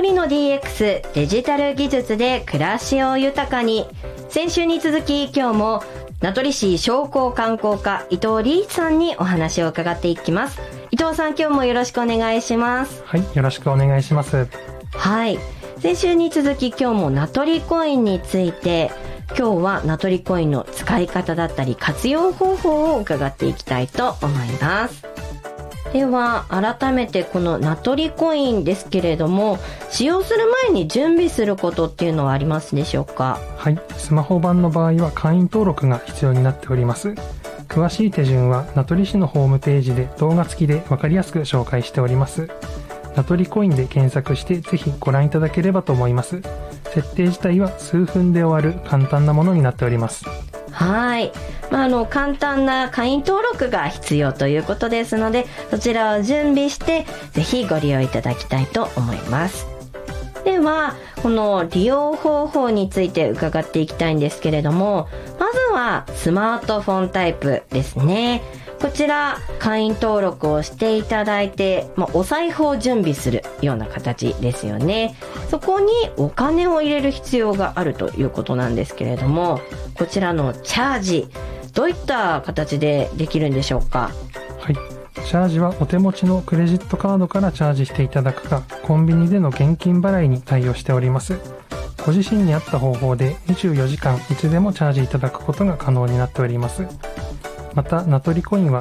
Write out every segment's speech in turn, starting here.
りの DX デジタル技術で暮らしを豊かに。先週に続き今日も名取市商工観光課伊藤理一さんにお話を伺っていきます。伊藤さん、今日もよろしくお願いします。 はい、よろしくお願いします。 はい、先週に続き今日も名取コインについて、今日は名取コインの使い方だったり活用方法を伺っていきたいと思います。では改めてこの名取コインですけれども、使用する前に準備することっていうのはありますでしょうか？ はい、スマホ版の場合は会員登録が必要になっております。詳しい手順は名取市のホームページで動画付きで分かりやすく紹介しております。名取コインで検索してぜひご覧いただければと思います。設定自体は数分で終わる簡単なものになっております。 はい、簡単な会員登録が必要ということですので、そちらを準備してぜひご利用いただきたいと思います。ではこの利用方法について伺っていきたいんですけれども、まずはスマートフォンタイプですね。こちら会員登録をしていただいて、お財布を準備するような形ですよね。そこにお金を入れる必要があるということなんですけれども、こちらのチャージ、どういった形でできるんでしょうか？ はい、チャージはお手持ちのクレジットカードからチャージしていただくか、コンビニでの現金払いに対応しております。ご自身に合った方法で24時間いつでもチャージいただくことが可能になっております。また名取コインは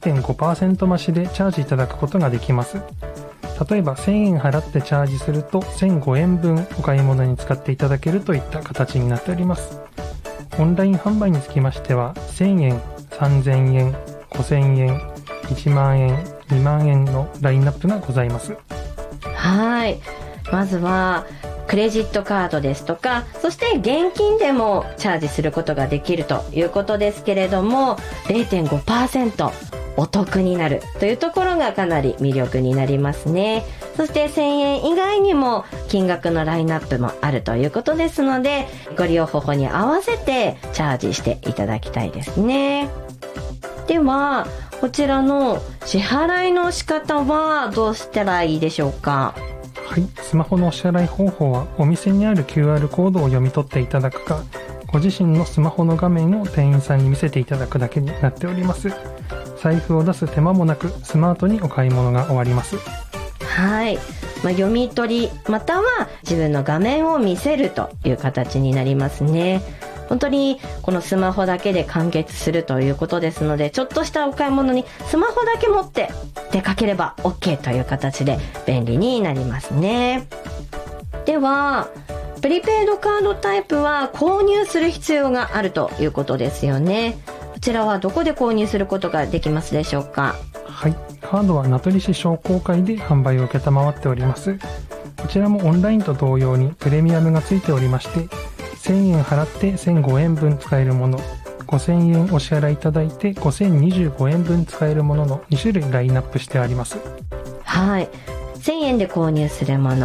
0.5% 増しでチャージいただくことができます。例えば1000円払ってチャージすると1005円分お買い物に使っていただけるといった形になっております。オンライン販売につきましては1000円、3000円、5000円、1万円、2万円のラインナップがございます。 はい、まずはクレジットカードですとか、そして現金でもチャージすることができるということですけれども、 0.5% お得になるというところがかなり魅力になりますね。そして1000円以外にも金額のラインナップもあるということですので、ご利用方法に合わせてチャージしていただきたいですね。ではこちらの支払いの仕方はどうしたらいいでしょうか？ はい、スマホのお支払い方法はお店にある QR コードを読み取っていただくか、ご自身のスマホの画面を店員さんに見せていただくだけになっております。財布を出す手間もなくスマートにお買い物が終わります。 はい、読み取りまたは自分の画面を見せるという形になりますね。本当にこのスマホだけで完結するということですので、ちょっとしたお買い物にスマホだけ持って出かければ OK という形で便利になりますね。ではプリペイドカードタイプは購入する必要があるということですよね。こちらはどこで購入することができますでしょうか？ はい、カードは名取市商工会で販売を承っております。こちらもオンラインと同様にプレミアムがついておりまして、1000円払って1005円分使えるもの、5000円お支払いいただいて5025円分使えるものの2種類ラインナップしてあります。 はい、1000円で購入するもの、